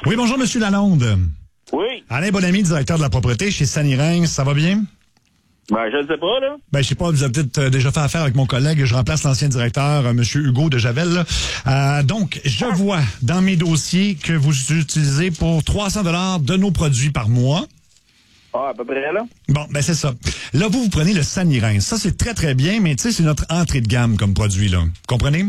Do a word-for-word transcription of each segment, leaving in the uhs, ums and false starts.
Oui, bonjour, Monsieur Lalonde. Oui. Alain Bonamy, directeur de la propreté chez Sani Rince, ça va bien? Ben, je ne sais pas, là. Ben, je sais pas, vous avez peut-être euh, déjà fait affaire avec mon collègue, je remplace l'ancien directeur, euh, Monsieur Hugo de Javel. Là. Euh, donc, je vois dans mes dossiers que vous utilisez pour trois cents dollars de nos produits par mois. Ah, à peu près, là. Bon, ben c'est ça. Là, vous, vous prenez le Sani Rince. Ça, c'est très, très bien, mais tu sais, c'est notre entrée de gamme comme produit, là. Comprenez?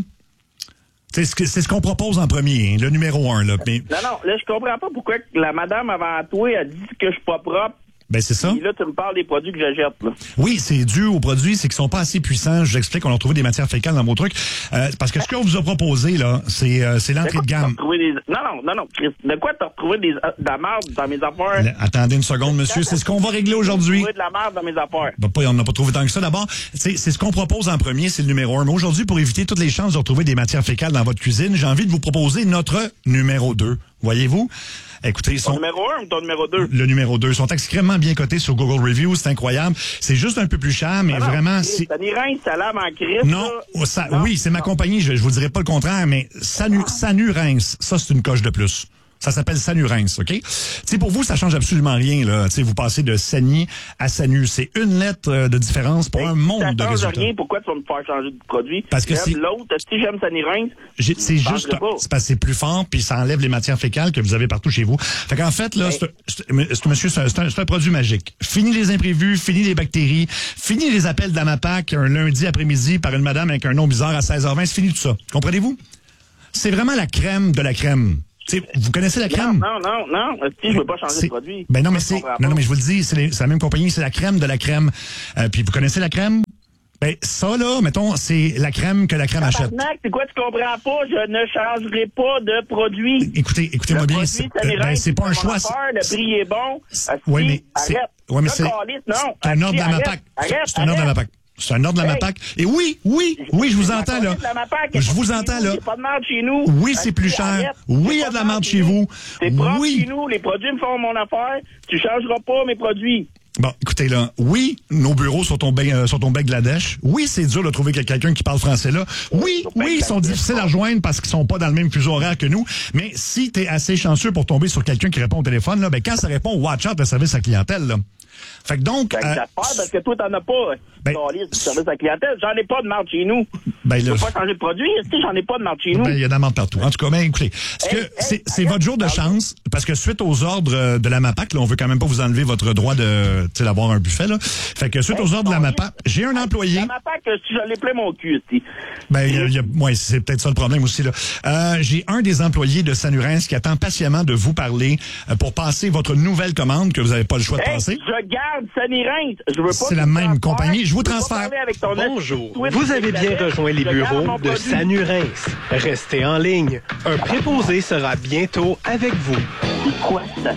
C'est ce, que, c'est ce qu'on propose en premier, hein, le numéro un, là. Mais... Non, non, là, je comprends pas pourquoi la madame avant toi a dit que je suis pas propre. Ben, c'est ça. Et là, tu me parles des produits que j'achète, là. Oui, c'est dû aux produits, c'est qu'ils sont pas assez puissants. Je vous explique, on a trouvé des matières fécales dans vos trucs. Euh, parce que ce qu'on vous a proposé, là, c'est, euh, c'est l'entrée de gamme. Des... Non, non, non, non, Chris. De quoi t'as retrouvé des... de la merde dans mes affaires? Là, attendez une seconde, monsieur. C'est ce qu'on va régler aujourd'hui. T'as trouvé de la merde dans mes affaires. Ben, pas, on n'a pas trouvé tant que ça. D'abord, c'est, c'est ce qu'on propose en premier, c'est le numéro un. Mais aujourd'hui, pour éviter toutes les chances de retrouver des matières fécales dans votre cuisine, j'ai envie de vous proposer notre numéro deux. Voyez-vous? Écoutez, ils sont... Ton numéro un ou ton numéro deux? Le numéro deux. Ils sont extrêmement bien cotés sur Google Reviews. C'est incroyable. C'est juste un peu plus cher, mais non, vraiment... Non, c'est... Sani Rince, ça lave en crise. Non, ça, non, oui, c'est ma compagnie. Je, je vous dirai pas le contraire, mais Sanu, Sani Rince, ça, c'est une coche de plus. Ça s'appelle Sani Rince, OK? T'sais, pour vous, ça change absolument rien, là. T'sais, vous passez de Sani à Sanu. C'est une lettre de différence pour un monde de résultats. Ça change rien. Pourquoi tu vas me faire changer de produit? Parce que j'aime c'est... l'autre. Si j'aime Sani Rince, J'ai, c'est juste... C'est parce que c'est plus fort, puis ça enlève les matières fécales que vous avez partout chez vous. Fait qu'en fait, là, c'est, c'est, c'est, monsieur, c'est un, c'est un produit magique. Fini les imprévus, fini les bactéries, fini les appels d'Amapac un lundi après-midi par une madame avec un nom bizarre à seize heures vingt. C'est fini tout ça. Comprenez-vous? C'est vraiment la crème de la crème. T'sais, vous connaissez la crème? Non, non, non, non. Si je veux pas changer c'est, de produit. Ben non, mais c'est, non, non, mais je vous le dis, c'est, les, c'est la même compagnie, c'est la crème de la crème. Euh, puis vous connaissez la crème? Ben, ça, là, mettons, c'est la crème que la crème achète. C'est quoi, tu comprends pas? Je ne changerai pas de produit. Écoutez, écoutez-moi bien. C'est, euh, ben, c'est pas un choix. Affaire, le prix est bon. Oui, mais c'est, arrête. Ouais, mais c'est, calice, non. c'est un ordre de la MAPAC. C'est un ordre de la MAPAC. C'est un ordre de la MAPAC. Et oui, oui, oui, je vous entends, là. Je vous entends, là. Il n'y a pas de marde chez nous. Oui, c'est plus cher. Oui, il y a de la marde chez vous. C'est propre oui. chez nous. Les produits me font mon affaire. Tu changeras pas mes produits. Bon, écoutez, là, oui, nos bureaux sont au, euh, sont au Bangladesh. Oui, c'est dur de trouver quelqu'un qui parle français là. Oui, oui, ils sont difficiles à rejoindre parce qu'ils sont pas dans le même fuseau horaire que nous. Mais si t'es assez chanceux pour tomber sur quelqu'un qui répond au téléphone, là, ben, quand ça répond, watch out, le service à clientèle, là. Fait que donc... Ben, euh, j'espère, parce que toi, t'en as pas. Ben, le service à clientèle, j'en ai pas de marde chez nous. Ben, je peux pas changer de produit, si j'en ai pas de marde chez nous. Ben, il y a de la marde partout. En tout cas, ben, écoutez, ce hey, que hey, c'est, c'est hey, votre jour de chance, parce que suite aux ordres de la MAPAC, là, on veut quand même pas vous enlever votre droit de, tu sais, d'avoir un buffet, là. Fait que suite hey, aux ordres de la MAPAC, j'ai un employé. La MAPAC, si je l'ai plein mon cul, aussi. Ben, il y a, y a, ouais, c'est peut-être ça le problème aussi, là. Euh, j'ai un des employés de Sani Rince qui attend patiemment de vous parler euh, pour passer votre nouvelle commande que vous n'avez pas le choix de hey, passer. Je garde Sani Rince. Je veux pas c'est la même compagnie. Je vous transfère. Bonjour. Vous avez bien rejoint les bureaux de Sani Rince. Restez en ligne. Un préposé sera bientôt avec vous. C'est quoi ça?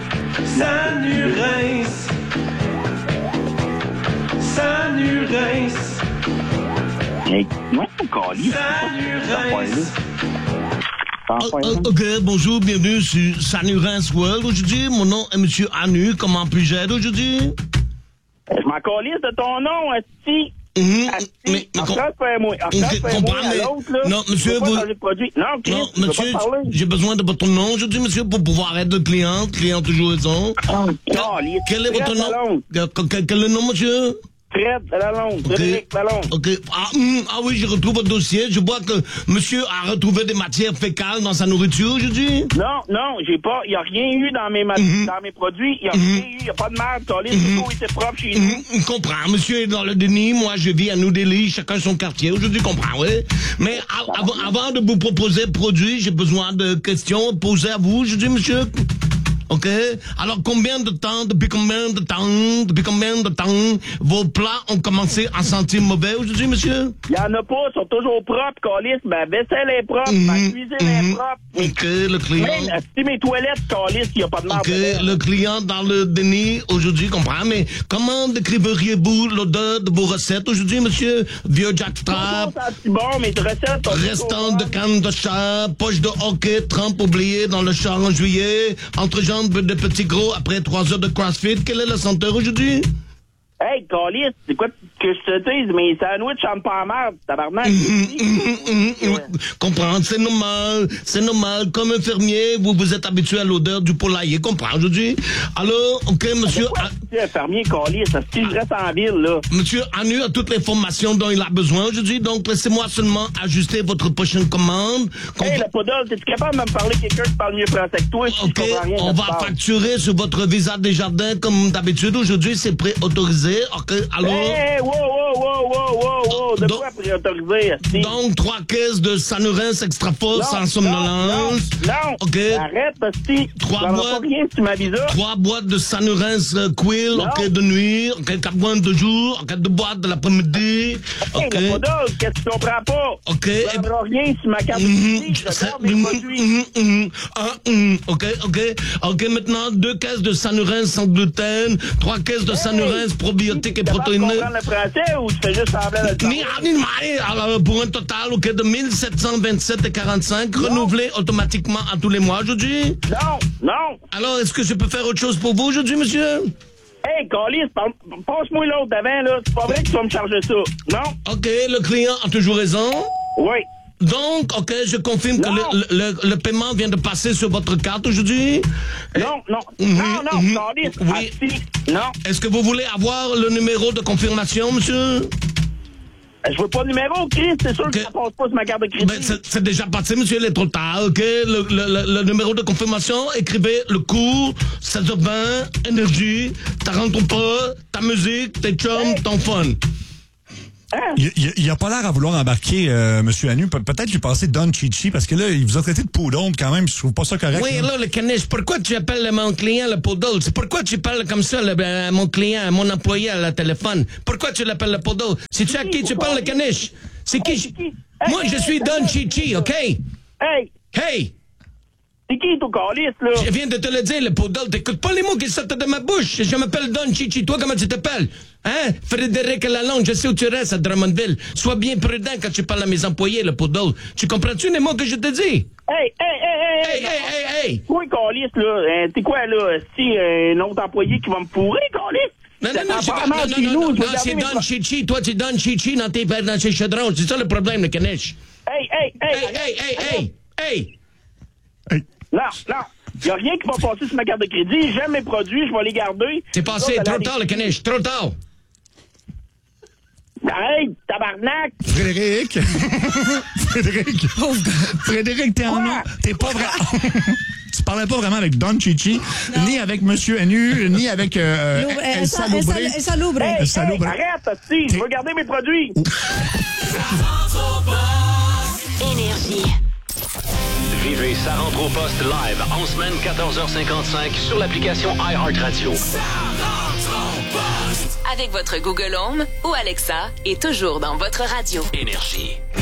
Sani Rince. Sani Rince. Hey, moi, c'est calice. Sani Rince. Oh, oh, ok, bonjour, bienvenue sur Sani Rince World aujourd'hui. Mon nom est Monsieur Anu. Comment puis-je aider aujourd'hui? Je m'en calisse de ton nom, Asti. Mmh, Asti. mais, mais, en France, fais-moi. En France, fais-moi à l'autre, là. Non, monsieur, vous... Non, Chris, non, monsieur, j'ai besoin de votre nom aujourd'hui, monsieur, pour pouvoir être le client. Client toujours raison. Oh, quel, quel est votre nom? Quel, quel est le nom, monsieur? Fred Lalonde, okay. Frédéric Lalonde. OK. Ah, mm, ah oui, je retrouve votre dossier. Je vois que monsieur a retrouvé des matières fécales dans sa nourriture aujourd'hui. Non, non, j'ai pas. Il n'y a rien eu dans mes, mat- mm-hmm. dans mes produits. Il n'y a mm-hmm. rien eu. Il n'y a pas de merde. Ton mm-hmm. il était propre chez nous. Mm-hmm. Je comprends. Monsieur est dans le déni. Moi, je vis à New Delhi. Chacun son quartier. Aujourd'hui, je comprends, oui. Mais a- avant, avant de vous proposer le produit, j'ai besoin de questions posées à vous aujourd'hui, monsieur. OK? Alors, combien de temps, depuis combien de temps, depuis combien de temps, vos plats ont commencé à sentir mauvais aujourd'hui, monsieur? Il y en a pas, ils sont toujours propres, calice. Ma vaisselle est propre, mm-hmm. ma cuisine mm-hmm. est propre. OK, le client... Même, si mes toilettes, calice, il n'y a pas de marde. OK, le client dans le déni aujourd'hui, comprend, mais comment décriveriez-vous l'odeur de vos recettes aujourd'hui, monsieur? Vieux jackstrap, bon, mes recettes sont restant de canne de chat, poche de hockey, trempe oubliée dans le char en juillet, entrejambe de petits gros après trois heures de CrossFit. Quelle est la senteur aujourd'hui? Hey, calice, c'est quoi? que je te dise, mais les sandwichs chantent pas en merde, tabarnak. Comprends, c'est normal, c'est normal. Comme infirmier, vous vous êtes habitué à l'odeur du poulailler, comprends, je dis. Alors, ok, monsieur... C'est un fermier collé, ça se je reste en ville, là. Monsieur Anu a toutes les formations dont il a besoin, je dis, donc laissez-moi seulement ajuster votre prochaine commande. Hé, hey, le podol, t'es-tu capable de me parler quelqu'un qui parle mieux français que toi? Si ok, rien, on va facturer sur votre visa des jardins comme d'habitude. Aujourd'hui, c'est préautorisé. Ok, alors... Hé, hey, wow, wow, wow, wow, wow, wow, de donc, quoi préautorisé? Si? Donc, trois caisses de Sanurins extra fort sans somnolence. Non, non, ok. Arrête, si. Trois boîtes, rien si tu m'avises. Trois boîtes de Sanurins euh, Quill, ok, de nuit, ok, quatre boîtes de jour, ok, deux boîtes de l'après-midi, ok. Hey, le podol, qu'est-ce que tu comprends pas? Ok. Tu n'auras rien sur ma carte de crédit, je regarde mes produits. Ah, mm, ok, ok. Ok, maintenant, deux caisses de Sanurins sans gluten, trois caisses de Sanurins hey, probiotiques et protéinés. Tu comprends le français ou tu fais juste semblant de le parler? Alors, pour un total, ok, de mille sept cent vingt-sept et quarante-cinq, renouvelé automatiquement à tous les mois aujourd'hui? Non, non. Alors, est-ce que je peux faire autre chose pour vous aujourd'hui, monsieur? Hey, Calis, passe-moi l'autre d'avant, là. C'est pas vrai que tu vas me charger ça. Non? Ok, le client a toujours raison? Oui. Donc, ok, je confirme non. que le, le, le paiement vient de passer sur votre carte aujourd'hui. Non, non, mmh, non, non, mmh, Calis, oui. Assis, non. Est-ce que vous voulez avoir le numéro de confirmation, monsieur? Je veux pas de numéro, Chris, c'est sûr okay. que ça passe pas sur ma carte de crédit. Ben, c'est déjà passé, monsieur, il est trop tard, ok? Le, le, le, le numéro de confirmation, écrivez le cours, seize heures vingt, énergie, ta rentre pas, ta musique, tes chums, hey. ton fun. Hein? Il, il, il a pas l'air à vouloir embarquer, euh, monsieur Anu. Pe- peut-être lui passer Don Chichi, parce que là, il vous a traité de poudon quand même. Je trouve pas ça correct. Oui, là, le caniche, pourquoi tu appelles mon client le poudon? C'est pourquoi tu parles comme ça le, à mon client, à mon employé à la téléphone? Pourquoi tu l'appelles le poudon? C'est tu à qui tu parles, le caniche? C'est qui? Hey, qui? Moi, hey, je suis Don Chichi, OK? Hey! Hey! C'est qui, ton calice, là? Je viens de te le dire, le poudre. T'écoutes pas les mots qui sortent de ma bouche. Je m'appelle Don Chichi. Toi, comment tu t'appelles? Hein? Frédéric Lalonde, je sais où tu restes, à Drummondville. Sois bien prudent quand tu parles à mes employés, le poudre. Tu comprends-tu les mots que je te dis? Hey, hey, hey, hey! Hey, hey, hey, hey! Quoi, calice, là? Euh, c'est quoi, là? Si euh, un autre employé qui va me pourrir, calice? Non, non, non, c'est pas, non, non, non, non, non, c'est Don Chichi. Toi, tu Don Chichi dans tes, dans tes chaudrons. C'est ça le problème, le caniche. Hey, hey, hey! Hey, hey, hey, hey! Hey! Hey! Non, non. Il n'y a rien qui va passer sur ma carte de crédit. J'aime mes produits, je vais les garder. C'est passé trop tard, le caniche, trop tard. Hey, tabarnak! Frédéric! Frédéric! Frédéric, t'es en nom. T'es pas vrai. Tu parlais pas vraiment avec Don Chichi, non. Ni avec Monsieur Anu, ni avec euh, Loub- El Salubre. El Salubre. Hey, El Salubre. Hey, arrête, si, je veux garder mes produits. Énergie. Vivez Ça rentre au poste live en semaine quatorze heures cinquante-cinq sur l'application iHeartRadio. Ça rentre au poste. Avec votre Google Home ou Alexa et toujours dans votre radio. Énergie.